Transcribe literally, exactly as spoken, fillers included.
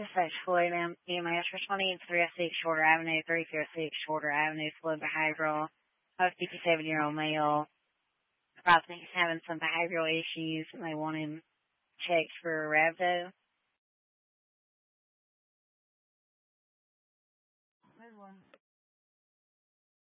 Dispatch Floyd E M S responding to three oh six Shorter Avenue, three oh six Shorter Avenue, flood behavioral. A fifty-seven-year-old male. I think he's having some behavioral issues and they want him checked for rhabdo. Good one.